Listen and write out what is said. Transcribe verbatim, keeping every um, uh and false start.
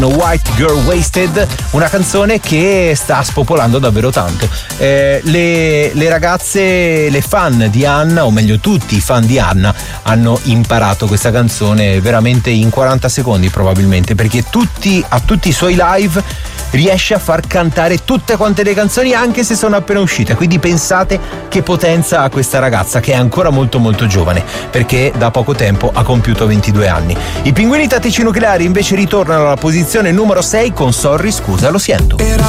White Girl Wasted, una canzone che sta spopolando davvero tanto. Eh, le, le ragazze, le fan di Anna, o meglio tutti i fan di Anna, hanno imparato questa canzone veramente in quaranta secondi probabilmente, perché tutti, a tutti i suoi live riesce a far cantare tutte quante le canzoni anche se sono appena uscite. Quindi pensate che potenza ha questa ragazza, che è ancora molto molto giovane, perché da poco tempo ha compiuto ventidue anni. I Pinguini Tattici Nucleari invece ritornano alla posizione numero sei con Sorry, scusa, lo sento. Era